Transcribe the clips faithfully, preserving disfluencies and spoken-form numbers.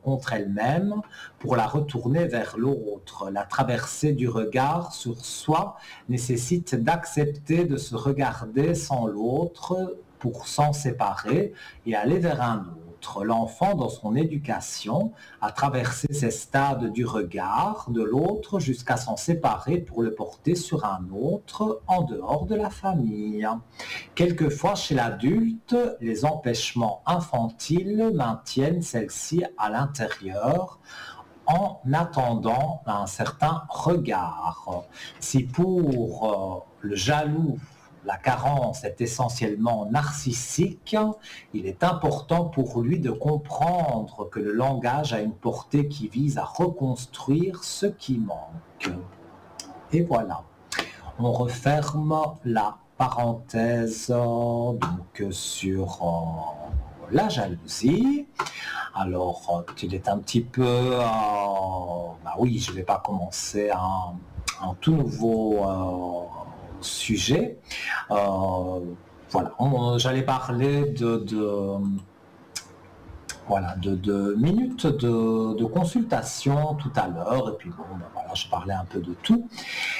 contre elle-même pour la retourner vers l'autre. La traversée du regard sur soi nécessite d'accepter de se regarder sans l'autre pour s'en séparer et aller vers un autre. L'enfant, dans son éducation, a traversé ces stades du regard de l'autre jusqu'à s'en séparer pour le porter sur un autre en dehors de la famille. Quelquefois, chez l'adulte, les empêchements infantiles maintiennent celle-ci à l'intérieur en attendant un certain regard. Si pour euh, le jaloux, la carence est essentiellement narcissique, il est important pour lui de comprendre que le langage a une portée qui vise à reconstruire ce qui manque. Et voilà, on referme la parenthèse donc sur euh, la jalousie. Alors, il est un petit peu... Euh, bah oui, je ne vais pas commencer un, un tout nouveau... Euh, sujet. Euh, voilà, on, j'allais parler de, de voilà, de, de minutes de, de consultation tout à l'heure, et puis bon, ben voilà, je parlais un peu de tout.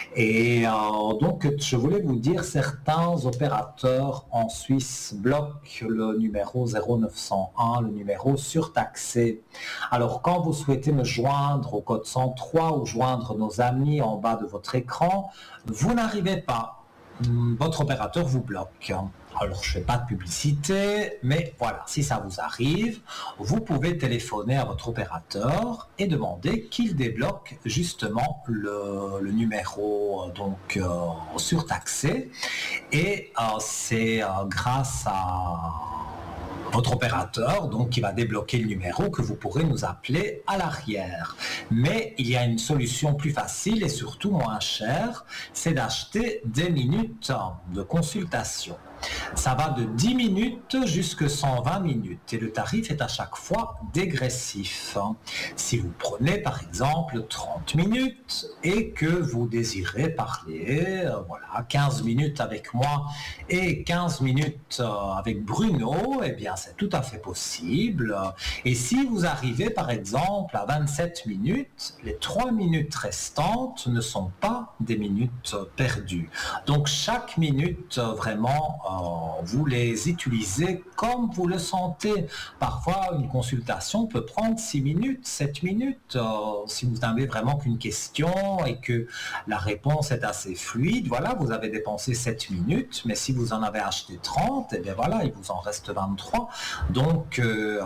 Et euh, donc, je voulais vous dire, certains opérateurs en Suisse bloquent le numéro zéro neuf cent un, le numéro surtaxé. Alors, quand vous souhaitez me joindre au code cent trois ou joindre nos amis en bas de votre écran, vous n'arrivez pas. Votre opérateur vous bloque. Alors, je ne fais pas de publicité, mais voilà, si ça vous arrive, vous pouvez téléphoner à votre opérateur et demander qu'il débloque justement le, le numéro donc, euh, surtaxé. Et euh, c'est euh, grâce à votre opérateur, donc, qui va débloquer le numéro, que vous pourrez nous appeler à l'arrière. Mais il y a une solution plus facile et surtout moins chère, c'est d'acheter des minutes de consultation. Ça va de dix minutes jusqu'à cent vingt minutes et le tarif est à chaque fois dégressif. Si vous prenez par exemple trente minutes et que vous désirez parler, euh, voilà, quinze minutes avec moi et quinze minutes euh, avec Bruno, eh bien c'est tout à fait possible. Et si vous arrivez par exemple à vingt-sept minutes, les trois minutes restantes ne sont pas des minutes perdues. Donc chaque minute euh, vraiment Euh, vous les utilisez comme vous le sentez. Parfois, une consultation peut prendre six minutes, sept minutes. Euh, si vous n'avez vraiment qu'une question et que la réponse est assez fluide, voilà, vous avez dépensé sept minutes, mais si vous en avez acheté trente, et bien voilà, il vous en reste vingt-trois. Donc, euh,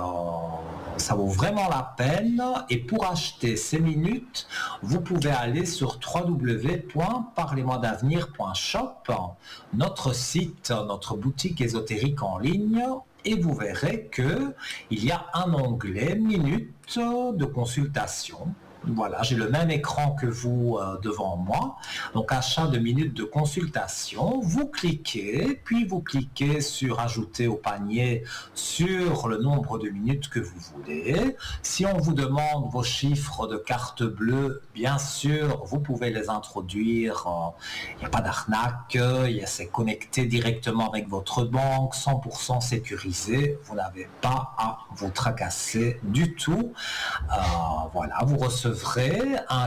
ça vaut vraiment la peine. Et pour acheter ces minutes, vous pouvez aller sur w w w point parlez moi d'avenir point shop, notre site, notre boutique ésotérique en ligne, et vous verrez qu'il y a un onglet minutes de consultation. Voilà, j'ai le même écran que vous euh, devant moi. Donc, achat de minutes de consultation. Vous cliquez, puis vous cliquez sur ajouter au panier sur le nombre de minutes que vous voulez. Si on vous demande vos chiffres de carte bleue, bien sûr, vous pouvez les introduire. Il n'y a pas d'arnaque. C'est connecté directement avec votre banque, cent pour cent sécurisé. Vous n'avez pas à vous tracasser du tout. Euh, voilà, vous recevez un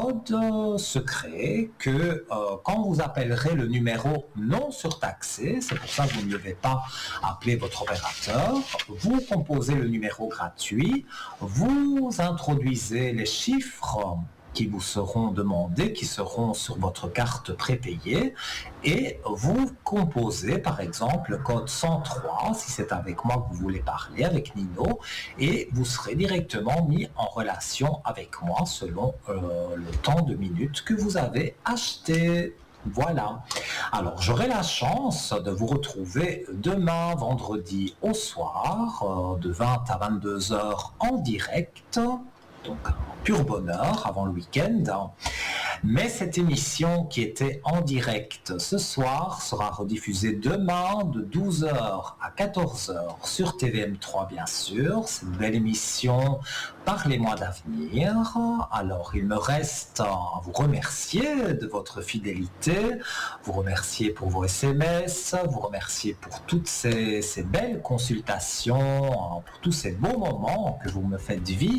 code secret que euh, quand vous appellerez le numéro non surtaxé, c'est pour ça que vous ne devez pas appeler votre opérateur, vous composez le numéro gratuit, vous introduisez les chiffres qui vous seront demandés, qui seront sur votre carte prépayée, et vous composez par exemple le code cent trois, si c'est avec moi que vous voulez parler, avec Nino, et vous serez directement mis en relation avec moi selon euh, le temps de minutes que vous avez acheté. Voilà. Alors, j'aurai la chance de vous retrouver demain, vendredi au soir, euh, de vingt à vingt-deux heures en direct. Donc, un pur bonheur avant le week-end. Mais cette émission qui était en direct ce soir sera rediffusée demain de douze heures à quatorze heures sur T V M trois, bien sûr. C'est une belle émission Parlez-moi d'avenir. Alors, il me reste à vous remercier de votre fidélité, vous remercier pour vos S M S, vous remercier pour toutes ces, ces belles consultations, pour tous ces beaux moments que vous me faites vivre.